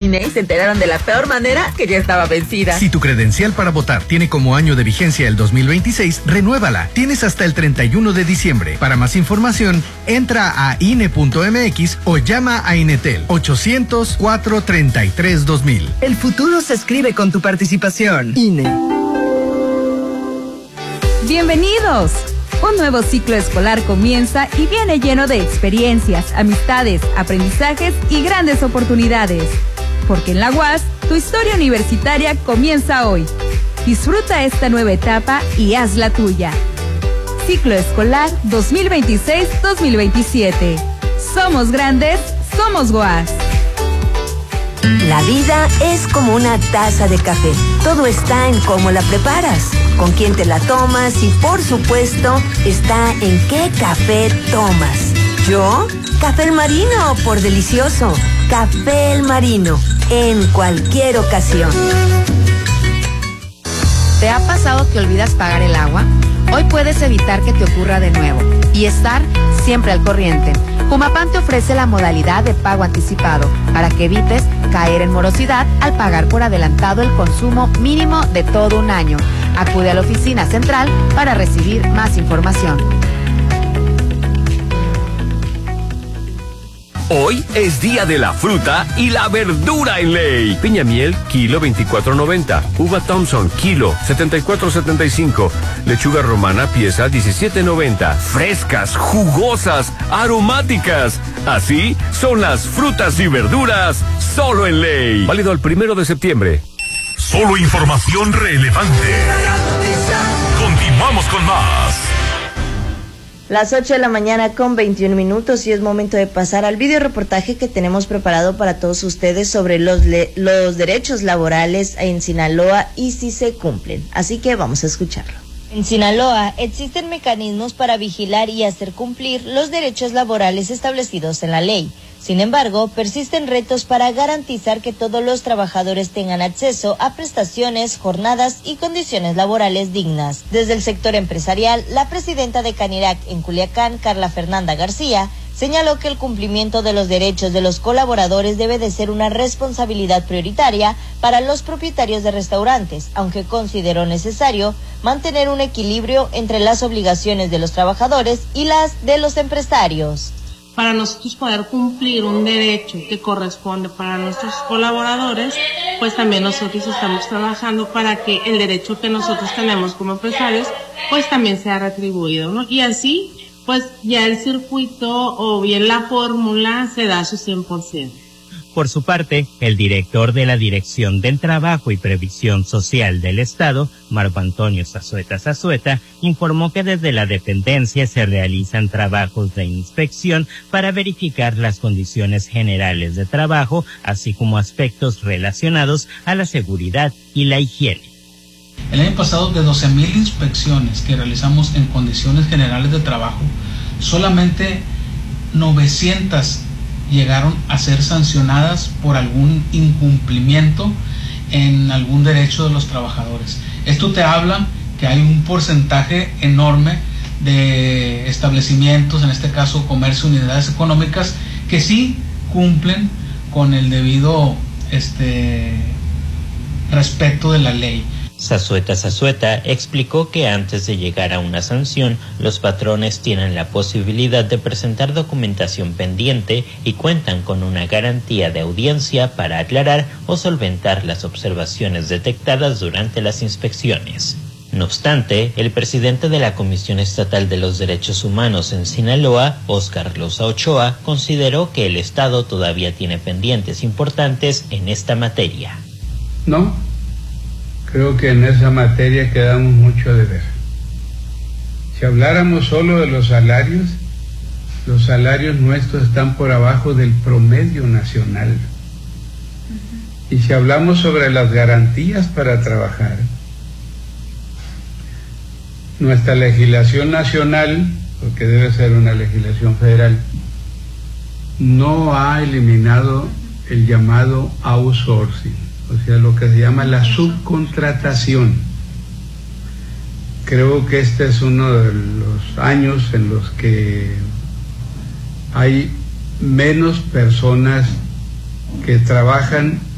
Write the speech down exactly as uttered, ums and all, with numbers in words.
I N E y se enteraron de la peor manera que ya estaba vencida. Si tu credencial para votar tiene como año de vigencia el dos mil veintiséis, renuévala. Tienes hasta el treinta y uno de diciembre. Para más información, entra a I N E punto M X o llama a Inetel ochocientos, cuatrocientos treinta y tres, dos mil. El futuro se escribe con tu participación. I N E. ¡Bienvenidos! Un nuevo ciclo escolar comienza y viene lleno de experiencias, amistades, aprendizajes y grandes oportunidades. Porque en la U A S, tu historia universitaria comienza hoy. Disfruta esta nueva etapa y haz la tuya. Ciclo escolar dos mil veintiséis dos mil veintisiete. Somos grandes, somos U A S. La vida es como una taza de café. Todo está en cómo la preparas, con quién te la tomas y, por supuesto, está en qué café tomas. ¿Yo? Café El Marino, por delicioso. Café El Marino, en cualquier ocasión. ¿Te ha pasado que olvidas pagar el agua? Hoy puedes evitar que te ocurra de nuevo y estar siempre al corriente. Humapam te ofrece la modalidad de pago anticipado para que evites caer en morosidad al pagar por adelantado el consumo mínimo de todo un año. Acude a la oficina central para recibir más información. Hoy es día de la fruta y la verdura en ley. Piña miel, kilo veinticuatro noventa. Uva Thompson, kilo setenta y cuatro setenta y cinco. Lechuga romana, pieza diecisiete noventa. Frescas, jugosas, aromáticas. Así son las frutas y verduras solo en ley. Válido el primero de septiembre. Solo información relevante. Continuamos con más. Las ocho de la mañana con veintiún minutos y es momento de pasar al video reportaje que tenemos preparado para todos ustedes sobre los, le- los derechos laborales en Sinaloa y si se cumplen. Así que vamos a escucharlo. En Sinaloa existen mecanismos para vigilar y hacer cumplir los derechos laborales establecidos en la ley. Sin embargo, persisten retos para garantizar que todos los trabajadores tengan acceso a prestaciones, jornadas y condiciones laborales dignas. Desde el sector empresarial, la presidenta de Canirac en Culiacán, Carla Fernanda García, señaló que el cumplimiento de los derechos de los colaboradores debe de ser una responsabilidad prioritaria para los propietarios de restaurantes, aunque consideró necesario mantener un equilibrio entre las obligaciones de los trabajadores y las de los empresarios. Para nosotros poder cumplir un derecho que corresponde para nuestros colaboradores, pues también nosotros estamos trabajando para que el derecho que nosotros tenemos como empresarios, pues también sea retribuido, ¿no? Y así, pues ya el circuito o bien la fórmula se da a su cien por ciento. Por su parte, el director de la Dirección del Trabajo y Previsión Social del Estado, Marco Antonio Zazueta Zazueta, informó que desde la dependencia se realizan trabajos de inspección para verificar las condiciones generales de trabajo, así como aspectos relacionados a la seguridad y la higiene. El año pasado, de doce mil inspecciones que realizamos en condiciones generales de trabajo, solamente novecientas llegaron a ser sancionadas por algún incumplimiento en algún derecho de los trabajadores. Esto te habla que hay un porcentaje enorme de establecimientos, en este caso comercio, unidades económicas, que sí cumplen con el debido este, respeto de la ley. Zazueta Zazueta explicó que antes de llegar a una sanción, los patrones tienen la posibilidad de presentar documentación pendiente y cuentan con una garantía de audiencia para aclarar o solventar las observaciones detectadas durante las inspecciones. No obstante, el presidente de la Comisión Estatal de los Derechos Humanos en Sinaloa, Óscar Loza Ochoa, consideró que el Estado todavía tiene pendientes importantes en esta materia. No. Creo que en esa materia quedamos mucho a deber. Si habláramos solo de los salarios, los salarios nuestros están por abajo del promedio nacional. Y si hablamos sobre las garantías para trabajar, nuestra legislación nacional, porque debe ser una legislación federal, no ha eliminado el llamado outsourcing. O sea, lo que se llama la subcontratación. Creo que este es uno de los años en los que hay menos personas que trabajan